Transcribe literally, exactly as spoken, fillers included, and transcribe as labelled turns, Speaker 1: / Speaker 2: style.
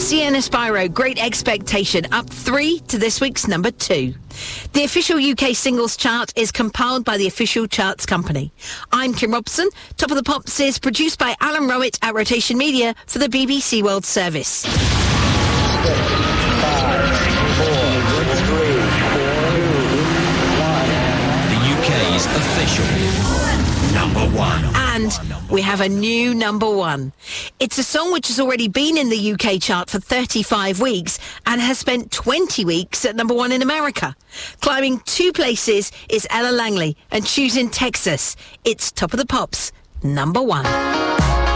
Speaker 1: Sienna Spyro, Great Expectation, up three to this week's number two. The official U K singles chart is compiled by the official charts company. I'm Kim Robson. Top of the Pops is produced by Alan Rowett at Rotation Media for the B B C World Service.
Speaker 2: Six, five, four, three, two, one.
Speaker 3: The U K's official number one.
Speaker 1: And we have a new number one. It's a song which has already been in the U K chart for thirty-five weeks and has spent twenty weeks at number one in America. Climbing two places is Ella Langley and Choosing Texas. It's Top of the Pops, number one.